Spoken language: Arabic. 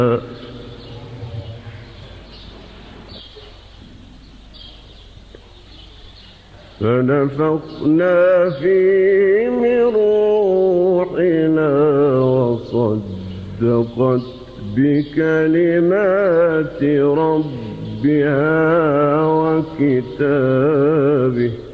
فنفخنا فيه من روحنا وصدقت بكلمات ربها وكتابه